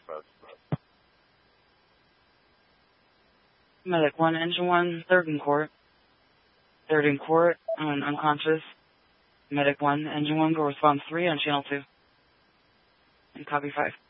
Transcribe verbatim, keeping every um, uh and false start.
Medic one, engine one, third in court. Third in court, um, unconscious. Medic one, engine one, go response three on channel two. And copy five.